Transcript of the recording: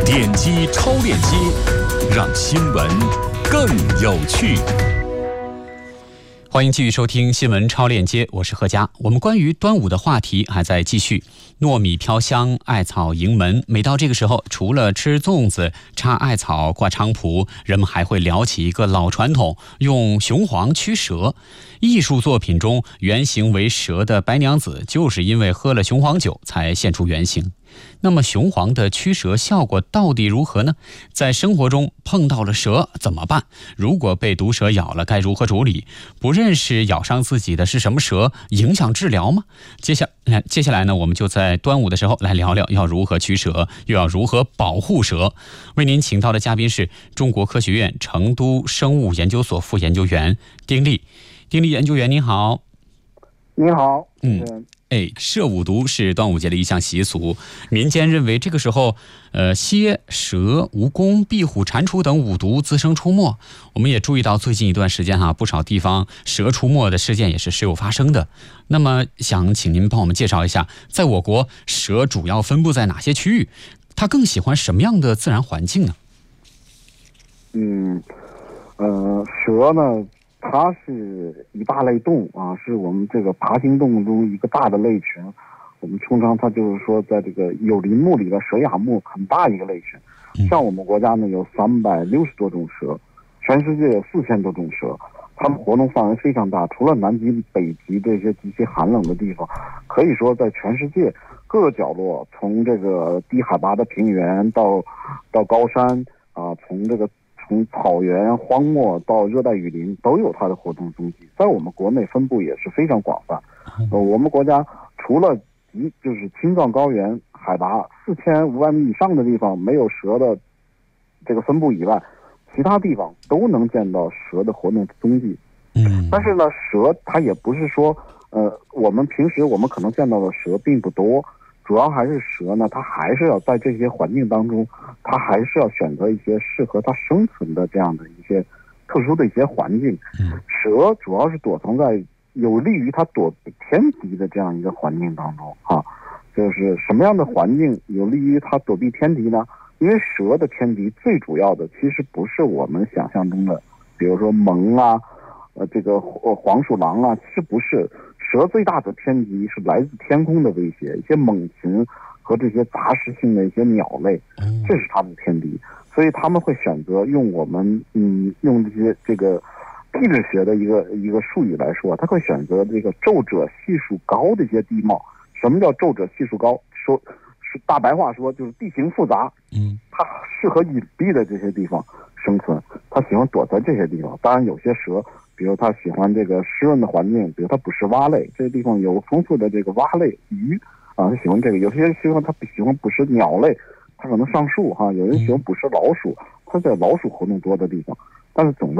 点击超链接，让新闻更有趣。 欢迎继续收听新闻超链接，我是贺佳。我们关于端午的话题还在继续。糯米飘香，艾草迎门。每到这个时候，除了吃粽子、插艾草、挂菖蒲，人们还会聊起一个老传统，用雄黄驱蛇。艺术作品中原型为蛇的白娘子，就是因为喝了雄黄酒才现出原形。那么雄黄的驱蛇效果到底如何呢？在生活中碰到了蛇怎么办？如果被毒蛇咬了，该如何处理？不认识咬伤自己的是什么蛇，影响治疗吗？接下来呢，我们就在端午的时候来聊聊要如何驱蛇，又要如何保护蛇。为您请到的嘉宾是中国科学院成都生物研究所副研究员丁力。丁力研究员您好。 您好。 射五毒是端午节的一项习俗，民间认为这个时候，蝎、蛇、蜈蚣、壁虎、蟾蜍等五毒滋生出没。我们也注意到最近一段时间不少地方蛇出没的事件也是时有发生的。那么想请您帮我们介绍一下，在我国蛇主要分布在哪些区域？它更喜欢什么样的自然环境呢？ 蛇呢，它是一大类动物啊，是我们这个爬行动物中一个大的类群。我们通常它就是说，在这个有鳞目里的蛇亚目很大一个类群。像我们国家呢有360多种蛇，全世界有4000多种蛇，它们活动范围非常大。除了南极、北极这些极其寒冷的地方，可以说在全世界各个角落，从这个低海拔的平原到高山啊，从草原、荒漠到热带雨林都有它的活动踪迹，在我们国内分布也是非常广泛。我们国家除了就是青藏高原海拔4500米以上的地方没有蛇的这个分布以外，其他地方都能见到蛇的活动踪迹。但是呢，蛇它也不是说我们平时可能见到的蛇并不多。主要还是蛇呢，它还是要在这些环境当中，它还是要选择一些适合它生存的这样的一些特殊的一些环境。蛇主要是躲藏在有利于它躲避天敌的这样一个环境当中啊。就是什么样的环境有利于它躲避天敌呢？因为蛇的天敌最主要的其实不是我们想象中的，比如说獴啊，这个黄鼠狼啊，其实不是。蛇最大的天敌是来自天空的威胁，一些猛禽和这些杂食性的一些鸟类，这是它们的天敌。所以他们会选择用用这个地质学的一个术语来说，他会选择这个皱褶系数高的一些地貌。什么叫皱褶系数高？说是大白话说就是地形复杂，它适合隐蔽的这些地方生存，它喜欢躲在这些地方。当然有些蛇，比如它喜欢这个湿润的环境，比如它捕食蛙类，这些地方有丰富的这个蛙类鱼啊，它喜欢这个。有些喜欢捕食鸟类，它可能上树有人喜欢捕食老鼠，它在老鼠活动多的地方。但是总的